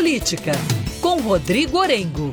Política, com Rodrigo Orengo.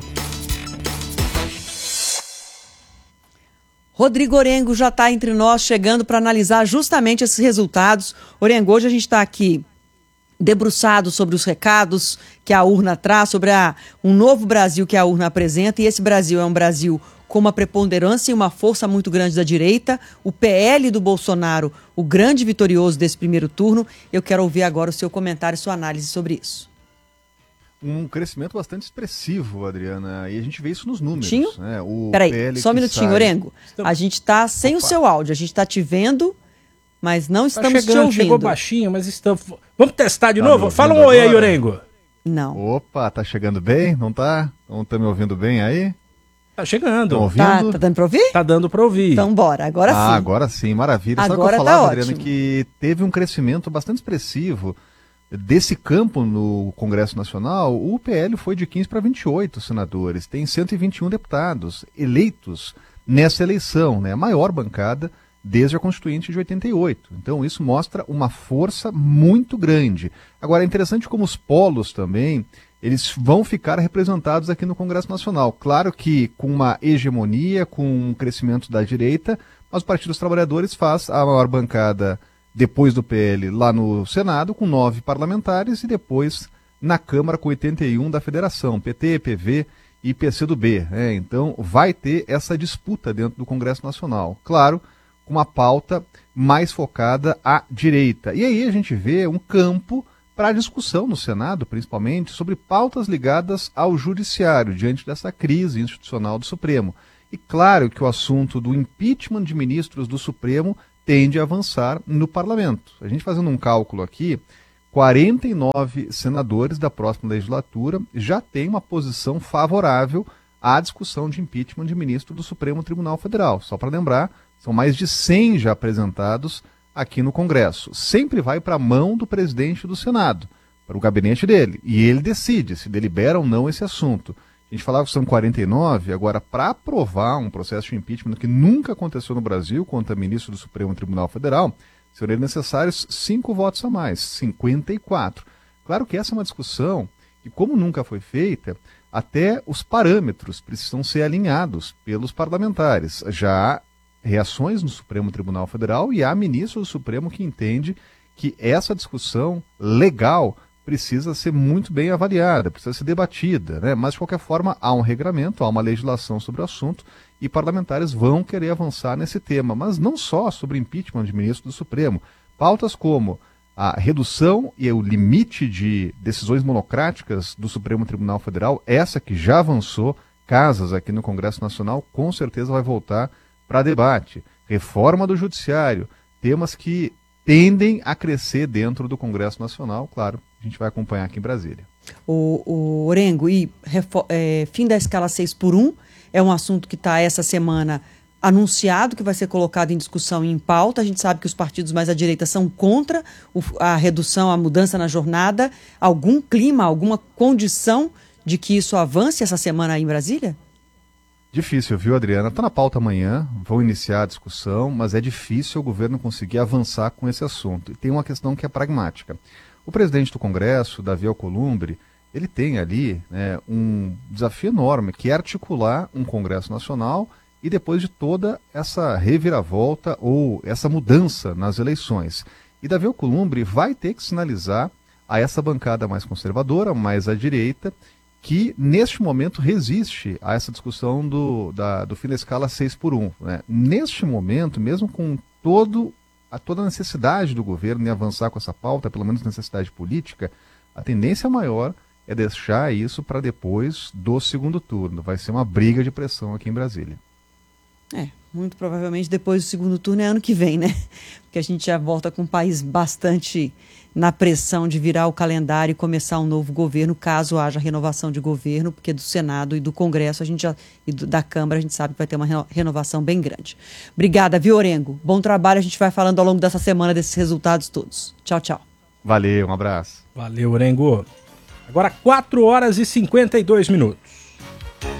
Rodrigo Orengo já está entre nós, chegando para analisar justamente esses resultados. Orengo, hoje a gente está aqui debruçado sobre os recados que a urna traz, sobre um novo Brasil que a urna apresenta, e esse Brasil é um Brasil com uma preponderância e uma força muito grande da direita, o PL do Bolsonaro, o grande vitorioso desse primeiro turno. Eu quero ouvir agora o seu comentário, sua análise sobre isso. Um crescimento bastante expressivo, Adriana, e a gente vê isso nos números. Né? Peraí, só um minutinho, Orengo. A gente está sem o seu áudio, a gente está te vendo, mas não estamos te ouvindo. Chegou baixinho, mas estamos... Vamos testar de novo? Fala um oi aí, Orengo. Não. Opa, tá chegando bem? Não tá? Não tá me ouvindo bem aí? Tá chegando. Tá dando pra ouvir? Tá dando pra ouvir. Então bora, agora sim. Agora sim, maravilha. Sabe o que eu falava, Adriana, que teve um crescimento bastante expressivo desse campo no Congresso Nacional. O PL foi de 15 para 28 senadores, tem 121 deputados eleitos nessa eleição, né? A maior bancada desde a Constituinte de 88. Então isso mostra uma força muito grande. Agora é interessante como os polos também, eles vão ficar representados aqui no Congresso Nacional. Claro que com uma hegemonia, com um crescimento da direita, mas o Partido dos Trabalhadores faz a maior bancada depois do PL lá no Senado, com 9 parlamentares, e depois na Câmara com 81 da Federação, PT, PV e PCdoB. Então vai ter essa disputa dentro do Congresso Nacional. Claro, com uma pauta mais focada à direita. E aí a gente vê um campo para a discussão no Senado, principalmente, sobre pautas ligadas ao judiciário, diante dessa crise institucional do Supremo. E claro que o assunto do impeachment de ministros do Supremo tende a avançar no parlamento. A gente fazendo um cálculo aqui, 49 senadores da próxima legislatura já têm uma posição favorável à discussão de impeachment de ministro do Supremo Tribunal Federal. Só para lembrar, são mais de 100 já apresentados aqui no Congresso. Sempre vai para a mão do presidente do Senado, para o gabinete dele, e ele decide se delibera ou não esse assunto. A gente falava que são 49, agora para aprovar um processo de impeachment que nunca aconteceu no Brasil contra ministro do Supremo Tribunal Federal, seriam necessários 5 votos a mais, 54. Claro que essa é uma discussão que, como nunca foi feita, até os parâmetros precisam ser alinhados pelos parlamentares. Já há reações no Supremo Tribunal Federal e há ministro do Supremo que entende que essa discussão legal precisa ser muito bem avaliada, precisa ser debatida, né? Mas de qualquer forma há um regramento, há uma legislação sobre o assunto e parlamentares vão querer avançar nesse tema, mas não só sobre impeachment de ministro do Supremo. Pautas como a redução e o limite de decisões monocráticas do Supremo Tribunal Federal, essa que já avançou casas aqui no Congresso Nacional, com certeza vai voltar para debate. Reforma do Judiciário, temas que tendem a crescer dentro do Congresso Nacional, claro, a gente vai acompanhar aqui em Brasília. O Orengo, fim da escala 6x1 é um assunto que está essa semana anunciado, que vai ser colocado em discussão e em pauta. A gente sabe que os partidos mais à direita são contra a redução, a mudança na jornada. Algum clima, alguma condição de que isso avance essa semana aí em Brasília? Difícil, viu, Adriana? Está na pauta amanhã, vão iniciar a discussão, mas é difícil o governo conseguir avançar com esse assunto. E tem uma questão que é pragmática. O presidente do Congresso, Davi Alcolumbre, ele tem ali um desafio enorme, que é articular um Congresso Nacional e depois de toda essa reviravolta ou essa mudança nas eleições. E Davi Alcolumbre vai ter que sinalizar a essa bancada mais conservadora, mais à direita, que neste momento resiste a essa discussão do fim da escala 6x1. Né? Neste momento, mesmo com toda a necessidade do governo em avançar com essa pauta, pelo menos necessidade política, a tendência maior é deixar isso para depois do segundo turno. Vai ser uma briga de pressão aqui em Brasília. Muito provavelmente depois do segundo turno é ano que vem, né? Porque a gente já volta com um país bastante na pressão de virar o calendário e começar um novo governo, caso haja renovação de governo, porque do Senado e do Congresso e da Câmara a gente sabe que vai ter uma renovação bem grande. Obrigada, viu, Orengo? Bom trabalho, a gente vai falando ao longo dessa semana desses resultados todos. Tchau, tchau. Valeu, um abraço. Valeu, Orengo. Agora 4 horas e 52 minutos.